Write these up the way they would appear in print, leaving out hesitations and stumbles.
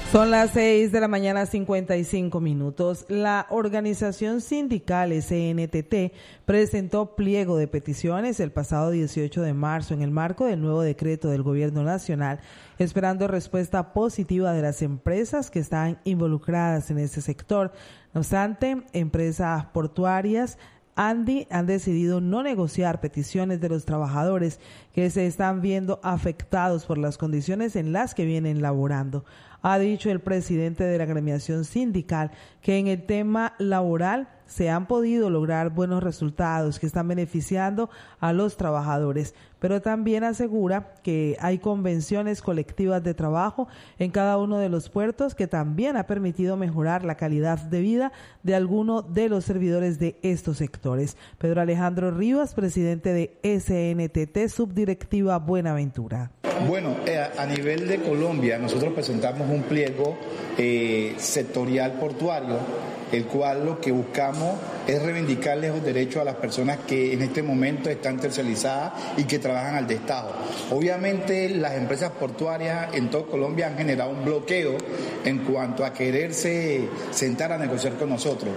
Son las 6:55 a.m. La organización sindical SNTT presentó pliego de peticiones el pasado 18 de marzo en el marco del nuevo decreto del Gobierno Nacional, esperando respuesta positiva de las empresas que están involucradas en este sector. No obstante, empresas portuarias han decidido no negociar peticiones de los trabajadores que se están viendo afectados por las condiciones en las que vienen laborando. Ha dicho el presidente de la agremiación sindical que en el tema laboral se han podido lograr buenos resultados que están beneficiando a los trabajadores, pero también asegura que hay convenciones colectivas de trabajo en cada uno de los puertos que también ha permitido mejorar la calidad de vida de algunos de los servidores de estos sectores. Pedro Alejandro Rivas, presidente de SNTT, subdirectiva Buenaventura. Bueno, a nivel de Colombia nosotros presentamos un pliego sectorial portuario, el cual lo que buscamos es reivindicarles los derechos a las personas que en este momento están tercerizadas y que trabajan al destajo. Obviamente las empresas portuarias en toda Colombia han generado un bloqueo en cuanto a quererse sentar a negociar con nosotros.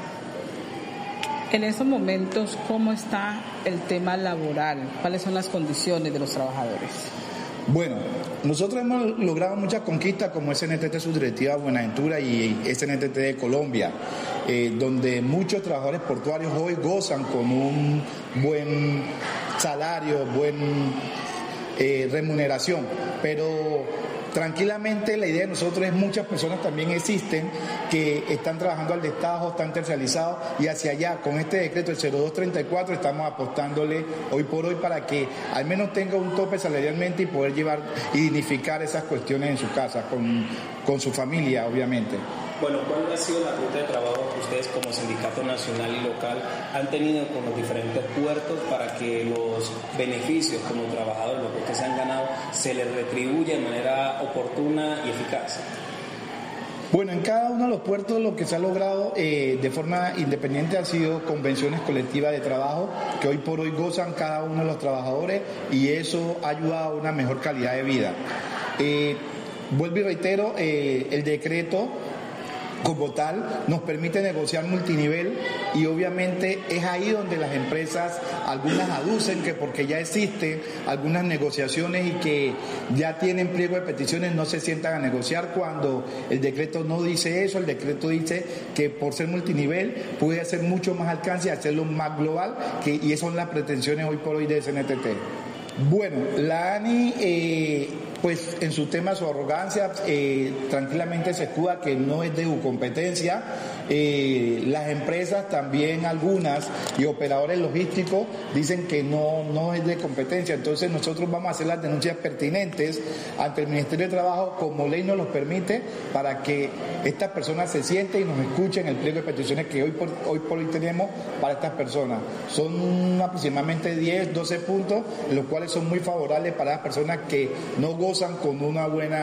En estos momentos, ¿cómo está el tema laboral? ¿Cuáles son las condiciones de los trabajadores? Bueno, nosotros hemos logrado muchas conquistas como SNTT Subdirectiva Buenaventura y SNTT de Colombia, donde muchos trabajadores portuarios hoy gozan con un buen salario, remuneración, pero tranquilamente la idea de nosotros es muchas personas también existen que están trabajando al destajo, están tercializados y hacia allá con este decreto el 0234 estamos apostándole hoy por hoy para que al menos tenga un tope salarialmente y poder llevar y dignificar esas cuestiones en su casa con su familia obviamente. Bueno, ¿cuál ha sido la ruta de trabajo que ustedes como sindicato nacional y local han tenido con los diferentes puertos para que los beneficios como trabajadores, lo que ustedes han ganado, se les retribuya de manera oportuna y eficaz? Bueno, en cada uno de los puertos lo que se ha logrado de forma independiente ha sido convenciones colectivas de trabajo que hoy por hoy gozan cada uno de los trabajadores y eso ha ayudado a una mejor calidad de vida. Vuelvo y reitero, el decreto como tal nos permite negociar multinivel y obviamente es ahí donde las empresas, algunas aducen que porque ya existen algunas negociaciones y que ya tienen pliego de peticiones no se sientan a negociar cuando el decreto no dice eso, el decreto dice que por ser multinivel puede hacer mucho más alcance y hacerlo más global y esas son las pretensiones hoy por hoy de SNTT. Bueno, la ANI, pues en su tema, su arrogancia, tranquilamente se escuda que no es de su competencia. Las empresas también, algunas, y operadores logísticos dicen que no es de competencia. Entonces nosotros vamos a hacer las denuncias pertinentes ante el Ministerio de Trabajo, como ley nos los permite, para que estas personas se sienten y nos escuchen el pliego de peticiones que hoy por hoy tenemos para estas personas. Son aproximadamente 10, 12 puntos, los cuales son muy favorables para las personas que no gozan con un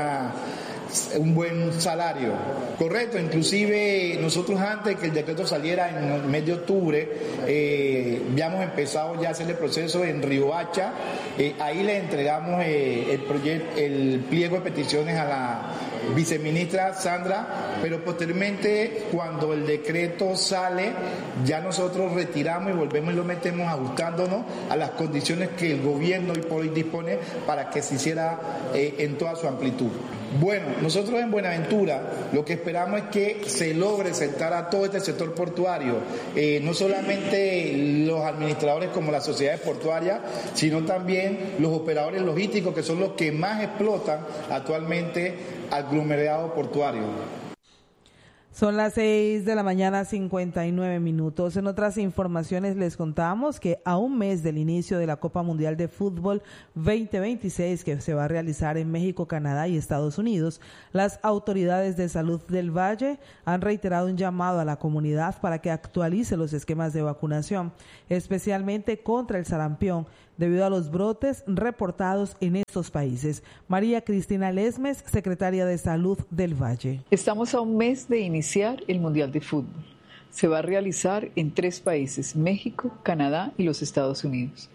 buen salario. Correcto, inclusive nosotros antes que el decreto saliera en el mes de octubre, habíamos empezado ya a hacer el proceso en Riohacha, ahí le entregamos el pliego de peticiones a la viceministra Sandra, pero posteriormente cuando el decreto sale ya nosotros retiramos y volvemos y lo metemos ajustándonos a las condiciones que el gobierno hoy por hoy dispone para que se hiciera en toda su amplitud. Bueno, nosotros en Buenaventura lo que esperamos es que se logre sentar a todo este sector portuario, no solamente los administradores como las sociedades portuarias, sino también los operadores logísticos que son los que más explotan actualmente al aglomerado portuario. Son las 6:59 a.m. En otras informaciones les contamos que a un mes del inicio de la Copa Mundial de Fútbol 2026 que se va a realizar en México, Canadá y Estados Unidos, las autoridades de salud del Valle han reiterado un llamado a la comunidad para que actualice los esquemas de vacunación, especialmente contra el sarampión, debido a los brotes reportados en estos países. María Cristina Lesmes, secretaria de Salud del Valle. Estamos a un mes de iniciar el Mundial de Fútbol. Se va a realizar en 3 países, México, Canadá y los Estados Unidos.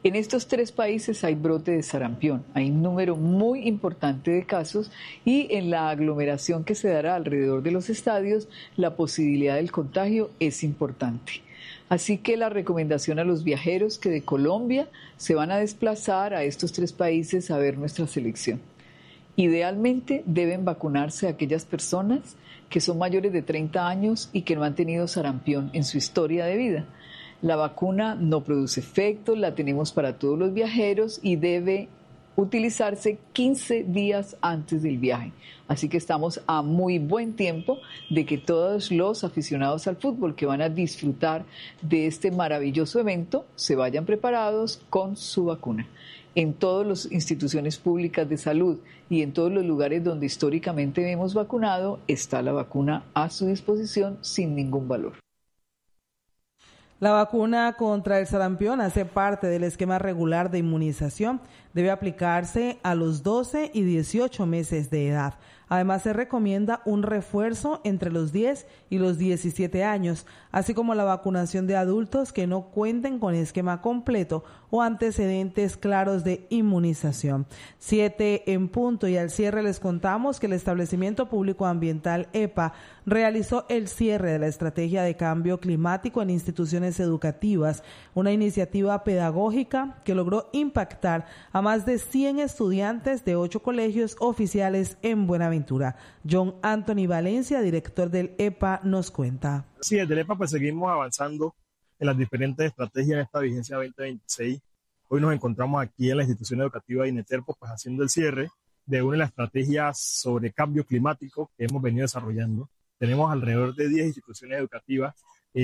En estos 3 países hay brote de sarampión, hay un número muy importante de casos y en la aglomeración que se dará alrededor de los estadios, la posibilidad del contagio es importante. Así que la recomendación a los viajeros que de Colombia se van a desplazar a estos 3 países a ver nuestra selección. Idealmente deben vacunarse aquellas personas que son mayores de 30 años y que no han tenido sarampión en su historia de vida. La vacuna no produce efectos, la tenemos para todos los viajeros y debe utilizarse 15 días antes del viaje. Así que estamos a muy buen tiempo de que todos los aficionados al fútbol que van a disfrutar de este maravilloso evento se vayan preparados con su vacuna. En todas las instituciones públicas de salud y en todos los lugares donde históricamente hemos vacunado, está la vacuna a su disposición sin ningún valor. La vacuna contra el sarampión hace parte del esquema regular de inmunización. Debe aplicarse a los 12 y 18 meses de edad. Además, se recomienda un refuerzo entre los 10 y los 17 años, así como la vacunación de adultos que no cuenten con esquema completo o antecedentes claros de inmunización. 7 en punto, y al cierre les contamos que el Establecimiento Público Ambiental EPA realizó el cierre de la estrategia de cambio climático en instituciones educativas, una iniciativa pedagógica que logró impactar a más de 100 estudiantes de 8 colegios oficiales en Buenaventura. John Anthony Valencia, director del EPA, nos cuenta. Sí, desde el EPA pues seguimos avanzando en las diferentes estrategias en esta vigencia 2026. Hoy nos encontramos aquí en la institución educativa de INETERPO pues haciendo el cierre de una de las estrategias sobre cambio climático que hemos venido desarrollando. Tenemos alrededor de 10 instituciones educativas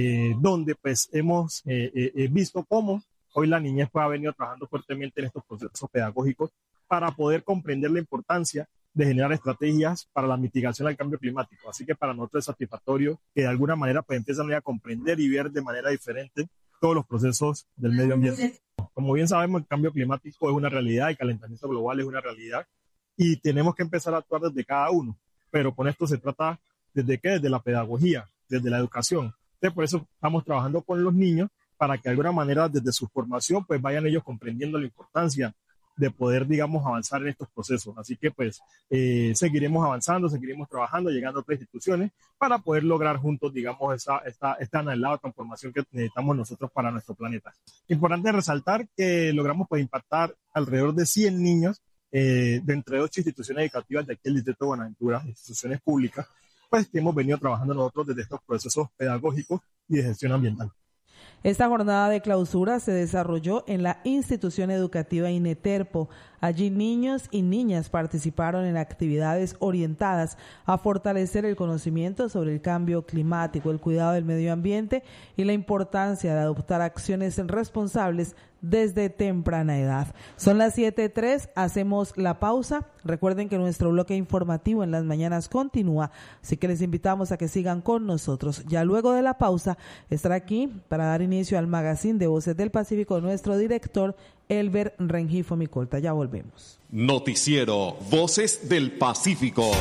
donde pues hemos visto cómo hoy la niñez pues ha venido trabajando fuertemente en estos procesos pedagógicos para poder comprender la importancia de generar estrategias para la mitigación del cambio climático. Así que para nosotros es satisfactorio que de alguna manera pues empiezan a comprender y ver de manera diferente todos los procesos del medio ambiente. Como bien sabemos, el cambio climático es una realidad, el calentamiento global es una realidad y tenemos que empezar a actuar desde cada uno. Pero con esto se trata desde la pedagogía, desde la educación. Entonces, por eso estamos trabajando con los niños para que de alguna manera desde su formación pues vayan ellos comprendiendo la importancia de poder, digamos, avanzar en estos procesos. Así que, pues, seguiremos avanzando, seguiremos trabajando, llegando a otras instituciones para poder lograr juntos, digamos, esta anhelada transformación que necesitamos nosotros para nuestro planeta. Importante resaltar que logramos, pues, impactar alrededor de 100 niños de entre 8 instituciones educativas de aquí del Distrito de Buenaventura, instituciones públicas, pues, que hemos venido trabajando nosotros desde estos procesos pedagógicos y de gestión ambiental. Esta jornada de clausura se desarrolló en la institución educativa INETERPO. Allí niños y niñas participaron en actividades orientadas a fortalecer el conocimiento sobre el cambio climático, el cuidado del medio ambiente y la importancia de adoptar acciones responsables desde temprana edad. Son las 7:03, hacemos la pausa. Recuerden que nuestro bloque informativo en las mañanas continúa, así que les invitamos a que sigan con nosotros. Ya luego de la pausa estará aquí para dar inicio al magazine de Voces del Pacífico nuestro director Elber Rengifo Micolta. Ya volvemos. Noticiero Voces del Pacífico.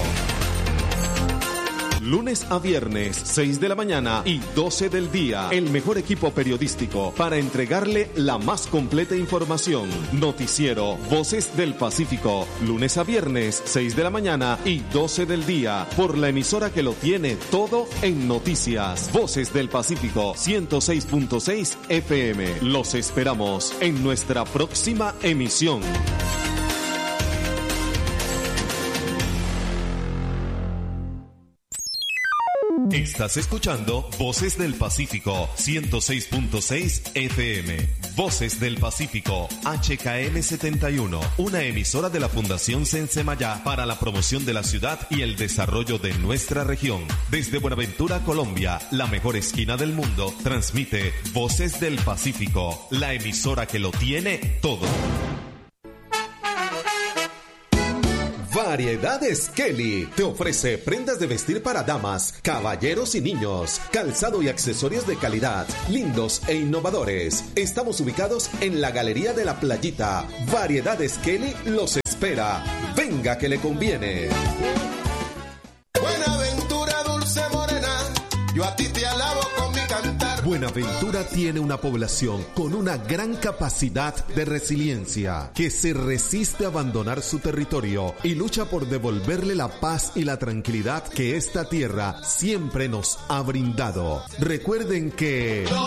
Lunes a viernes, 6 de la mañana y 12 del día. El mejor equipo periodístico para entregarle la más completa información. Noticiero Voces del Pacífico. Lunes a viernes, 6 de la mañana y 12 del día. Por la emisora que lo tiene todo en noticias. Voces del Pacífico, 106.6 FM. Los esperamos en nuestra próxima emisión. Estás escuchando Voces del Pacífico, 106.6 FM. Voces del Pacífico, HKM 71, una emisora de la Fundación Sensemayá para la promoción de la ciudad y el desarrollo de nuestra región. Desde Buenaventura, Colombia, la mejor esquina del mundo, transmite Voces del Pacífico, la emisora que lo tiene todo. Variedades Kelly te ofrece prendas de vestir para damas, caballeros y niños, calzado y accesorios de calidad, lindos e innovadores. Estamos ubicados en la Galería de la Playita. Variedades Kelly los espera. Venga que le conviene. Buenaventura, dulce morena, yo a ti te alabo con mi cantar. Buenaventura tiene una población con una gran capacidad de resiliencia, que se resiste a abandonar su territorio y lucha por devolverle la paz y la tranquilidad que esta tierra siempre nos ha brindado. Recuerden que